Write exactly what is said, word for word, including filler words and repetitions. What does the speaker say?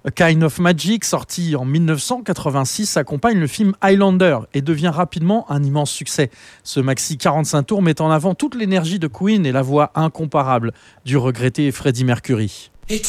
A Kind of Magic, sorti en dix-neuf cent quatre-vingt-six, accompagne le film Highlander et devient rapidement un immense succès. Ce maxi quarante-cinq tours met en avant toute l'énergie de Queen et la voix incomparable du regretté Freddie Mercury.